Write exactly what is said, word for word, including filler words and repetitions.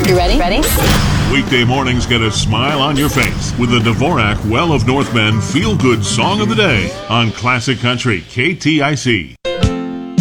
You ready? Ready? Weekday mornings get a smile on your face with the Dvorak Well of North Bend Feel Good Song of the Day on Classic Country K T I C.